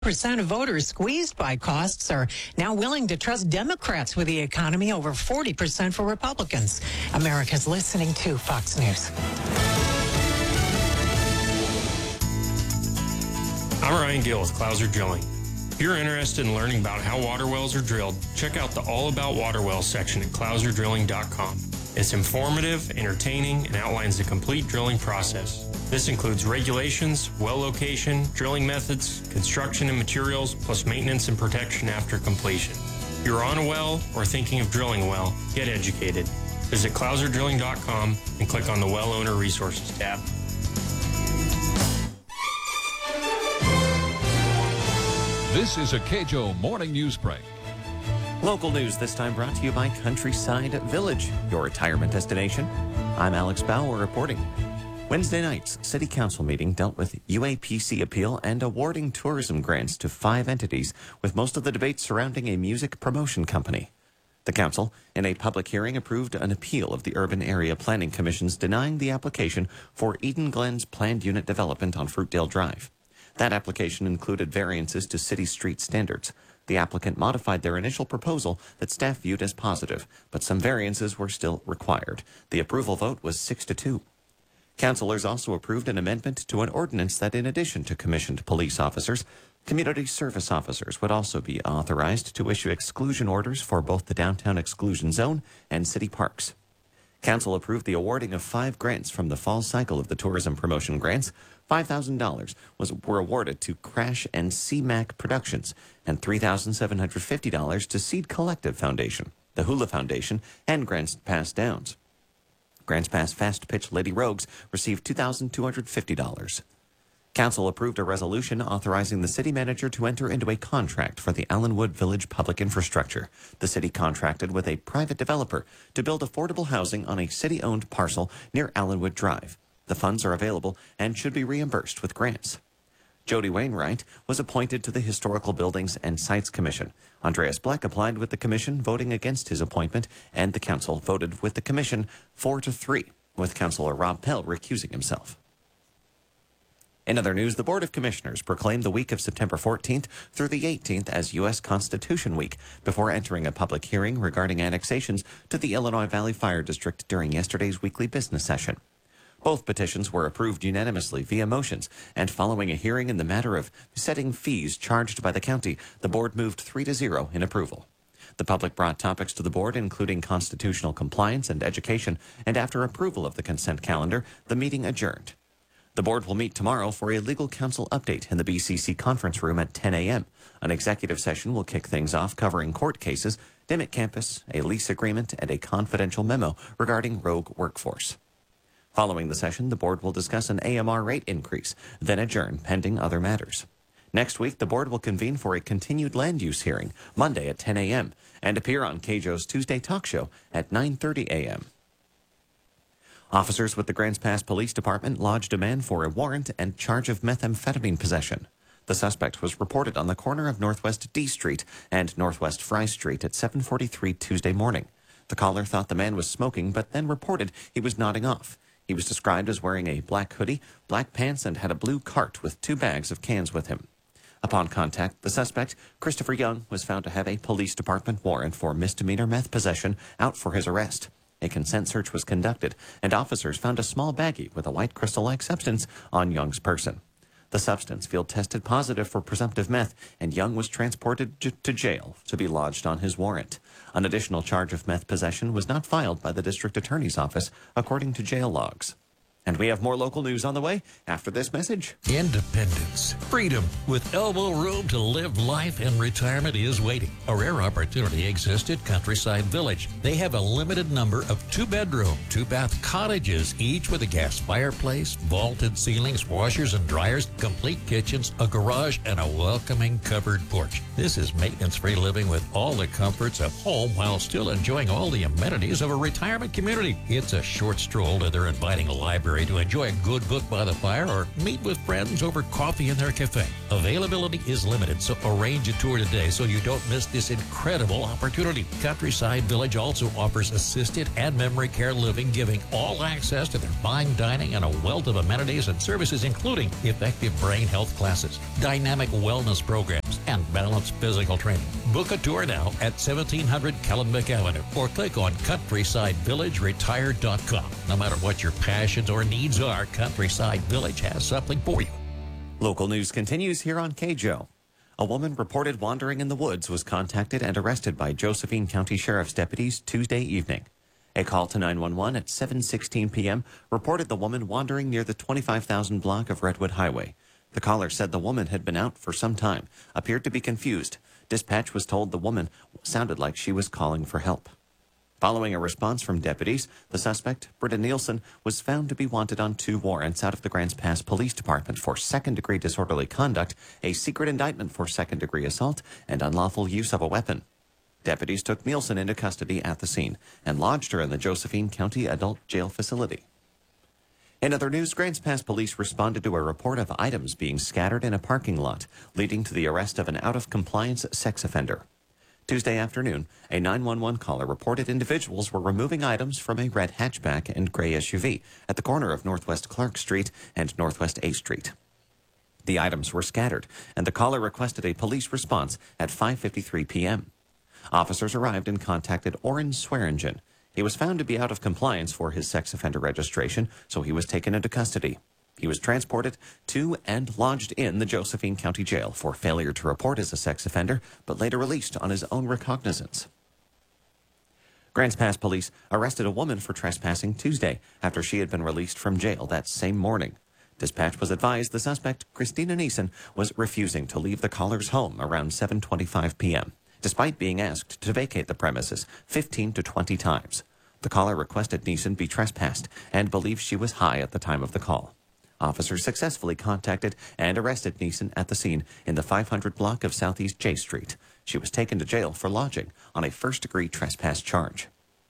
Percent of voters squeezed by costs are now willing to trust Democrats with the economy, over 40% for Republicans. America's listening to Fox News. I'm Ryan Gill with Clouser Drilling. If you're interested in learning about how water wells are drilled, check out the All About Water Wells section at clouserdrilling.com. It's informative, entertaining, and outlines the complete drilling process. This includes regulations, well location, drilling methods, construction and materials, plus maintenance and protection after completion. If you're on a well or thinking of drilling a well, get educated. Visit clouserdrilling.com and click on the Well Owner Resources tab. This is a KJO Morning News Break. Local news this time brought to you by Countryside Village, your retirement destination. I'm Alex Bauer reporting. Wednesday night's City Council meeting dealt with UAPC appeal and awarding tourism grants to 5 entities, with most of the debate surrounding a music promotion company. The council, in a public hearing, approved an appeal of the Urban Area Planning Commission's denying the application for Eden Glen's planned unit development on Fruitdale Drive. That application included variances to city street standards. The applicant modified their initial proposal that staff viewed as positive, but some variances were still required. The approval vote was 6-2. Councilors also approved an amendment to an ordinance that, in addition to commissioned police officers, community service officers would also be authorized to issue exclusion orders for both the downtown exclusion zone and city parks. Council approved the awarding of 5 grants from the fall cycle of the tourism promotion grants. $5,000 were awarded to Crash and CMAC Productions and $3,750 to Seed Collective Foundation, the Hula Foundation, and Grants Pass Downs. Grants Pass Fast Pitch Lady Rogues received $2,250. Council approved a resolution authorizing the city manager to enter into a contract for the Allenwood Village public infrastructure. The city contracted with a private developer to build affordable housing on a city-owned parcel near Allenwood Drive. The funds are available and should be reimbursed with grants. Jody Wainwright was appointed to the Historical Buildings and Sites Commission. Andreas Bleck applied with the commission, voting against his appointment, and the council voted with the commission 4-3, with Councilor Rob Pell recusing himself. In other news, the Board of Commissioners proclaimed the week of September 14th through the 18th as U.S. Constitution Week before entering a public hearing regarding annexations to the Illinois Valley Fire District during yesterday's weekly business session. Both petitions were approved unanimously via motions, and following a hearing in the matter of setting fees charged by the county, the board moved 3-0 in approval. The public brought topics to the board, including constitutional compliance and education, and after approval of the consent calendar, the meeting adjourned. The board will meet tomorrow for a legal counsel update in the BCC conference room at 10 a.m. An executive session will kick things off covering court cases, Dimmitt campus, a lease agreement, and a confidential memo regarding rogue workforce. Following the session, the board will discuss an AMR rate increase, then adjourn pending other matters. Next week, the board will convene for a continued land use hearing, Monday at 10 a.m., and appear on KJO's Tuesday talk show at 9:30 a.m. Officers with the Grants Pass Police Department lodged a man for a warrant and charge of methamphetamine possession. The suspect was reported on the corner of Northwest D Street and Northwest Fry Street at 7:43 Tuesday morning. The caller thought the man was smoking, but then reported he was nodding off. He was described as wearing a black hoodie, black pants, and had a blue cart with 2 bags of cans with him. Upon contact, the suspect, Christopher Young, was found to have a police department warrant for misdemeanor meth possession out for his arrest. A consent search was conducted, and officers found a small baggie with a white crystal-like substance on Young's person. The substance field tested positive for presumptive meth, and Young was transported to jail to be lodged on his warrant. An additional charge of meth possession was not filed by the district attorney's office, according to jail logs. And we have more local news on the way after this message. Independence, freedom, with elbow room to live life in retirement is waiting. A rare opportunity exists at Countryside Village. They have a limited number of 2-bedroom, 2-bath cottages, each with a gas fireplace, vaulted ceilings, washers and dryers, complete kitchens, a garage, and a welcoming covered porch. This is maintenance-free living with all the comforts of home while still enjoying all the amenities of a retirement community. It's a short stroll to their inviting library library to enjoy a good book by the fire or meet with friends over coffee in their cafe. Availability is limited, so arrange a tour today so you don't miss this incredible opportunity. Countryside Village also offers assisted and memory care living, giving all access to their fine dining and a wealth of amenities and services, including effective brain health classes, dynamic wellness programs, and balanced physical training. Book a tour now at 1700 Kellenbeck Avenue or click on CountrysideVillageRetired.com. No matter what your passions or needs are, Countryside Village has something for you. Local news continues here on KJO. A woman reported wandering in the woods was contacted and arrested by Josephine County Sheriff's deputies Tuesday evening. A call to 911 at 7:16 p.m. reported the woman wandering near the 25,000 block of Redwood Highway. The caller said the woman had been out for some time, appeared to be confused. Dispatch was told the woman sounded like she was calling for help. Following a response from deputies, the suspect, Britta Nielsen, was found to be wanted on 2 warrants out of the Grants Pass Police Department for second-degree disorderly conduct, a secret indictment for second-degree assault, and unlawful use of a weapon. Deputies took Nielsen into custody at the scene and lodged her in the Josephine County Adult Jail Facility. In other news, Grants Pass police responded to a report of items being scattered in a parking lot, leading to the arrest of an out-of-compliance sex offender. Tuesday afternoon, a 911 caller reported individuals were removing items from a red hatchback and gray SUV at the corner of Northwest Clark Street and Northwest A Street. The items were scattered, and the caller requested a police response at 5:53 p.m. Officers arrived and contacted Oren Swearingen. He was found to be out of compliance for his sex offender registration, so he was taken into custody. He was transported to and lodged in the Josephine County Jail for failure to report as a sex offender, but later released on his own recognizance. Grants Pass police arrested a woman for trespassing Tuesday after she had been released from jail that same morning. Dispatch was advised the suspect, Christina Neeson, was refusing to leave the caller's home around 7:25 p.m., despite being asked to vacate the premises 15 to 20 times. The caller requested Neeson be trespassed and believed she was high at the time of the call. Officers successfully contacted and arrested Neeson at the scene in the 500 block of Southeast J Street. She was taken to jail for lodging on a first-degree trespass charge.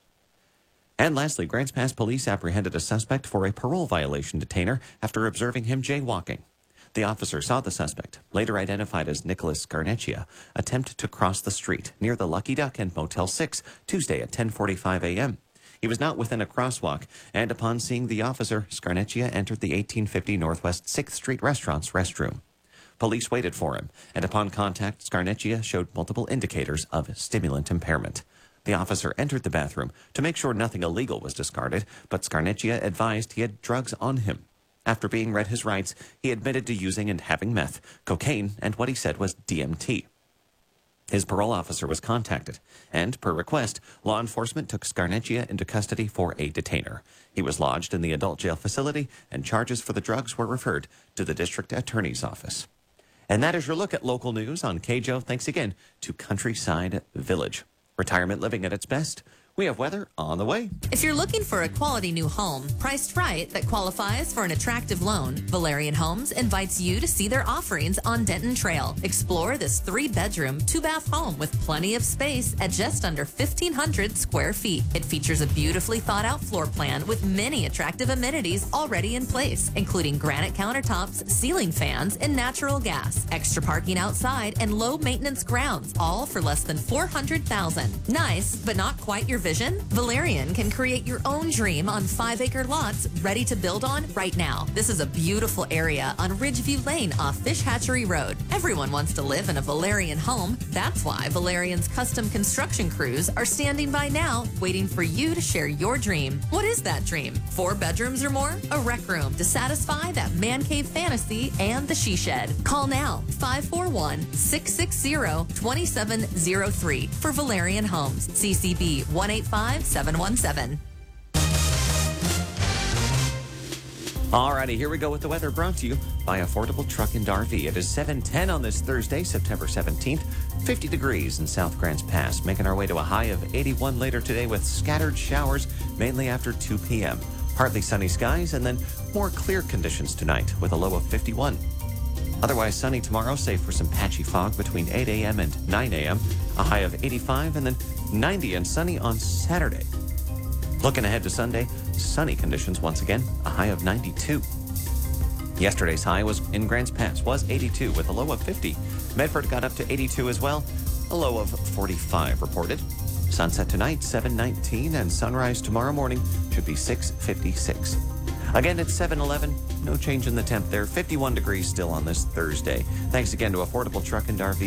And lastly, Grants Pass police apprehended a suspect for a parole violation detainer after observing him jaywalking. The officer saw the suspect, later identified as Nicholas Scarnecchia, attempt to cross the street near the Lucky Duck and Motel 6 Tuesday at 10:45 a.m. He was not within a crosswalk, and upon seeing the officer, Scarnecchia entered the 1850 Northwest 6th Street restaurant's restroom. Police waited for him, and upon contact, Scarnecchia showed multiple indicators of stimulant impairment. The officer entered the bathroom to make sure nothing illegal was discarded, but Scarnecchia advised he had drugs on him. After being read his rights, he admitted to using and having meth, cocaine, and what he said was DMT. His parole officer was contacted, and, per request, law enforcement took Scarnecchia into custody for a detainer. He was lodged in the adult jail facility, and charges for the drugs were referred to the district attorney's office. And that is your look at local news on KJO. Thanks again to Countryside Village. Retirement living at its best. We have weather on the way. If you're looking for a quality new home, priced right, that qualifies for an attractive loan, Valerian Homes invites you to see their offerings on Denton Trail. Explore this 3-bedroom, 2-bath home with plenty of space at just under 1,500 square feet. It features a beautifully thought out floor plan with many attractive amenities already in place, including granite countertops, ceiling fans, and natural gas, extra parking outside, and low maintenance grounds, all for less than $400,000. Nice, but not quite your vision? Valerian can create your own dream on 5-acre lots ready to build on right now. This is a beautiful area on Ridgeview Lane off Fish Hatchery Road. Everyone wants to live in a Valerian home. That's why Valerian's custom construction crews are standing by now, waiting for you to share your dream. What is that dream? 4 bedrooms or more? A rec room to satisfy that man cave fantasy and the she shed. Call now, 541-660-2703 for Valerian Homes. CCB 185-717. Alrighty, here we go with the weather brought to you by Affordable Truck and RV. It is 7:10 on this Thursday, September 17th. 50 degrees in South Grants Pass, making our way to a high of 81 later today with scattered showers, mainly after 2 p.m. Partly sunny skies and then more clear conditions tonight with a low of 51. Otherwise sunny tomorrow, save for some patchy fog between 8 a.m. and 9 a.m. A high of 85 and then 90 and sunny on Saturday. Looking ahead to Sunday, sunny conditions once again, a high of 92. Yesterday's high was in Grants Pass, was 82 with a low of 50. Medford got up to 82 as well, a low of 45 reported. Sunset tonight, 7:19, and sunrise tomorrow morning should be 6:56. Again, it's 7:11. No change in the temp there. 51 degrees still on this Thursday. Thanks again to Affordable Truck and RV.